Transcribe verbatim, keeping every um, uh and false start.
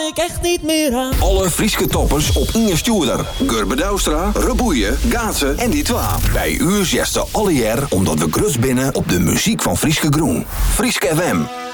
ik echt niet meer aan. Alle Frieske toppers op Inge Stuurder. Gurbe Douwstra, Reboeien, Gaatsen en die twa. Bij u zesde alle jaar omdat we grus binnen op de muziek van Frieske Groen. Frieske F M.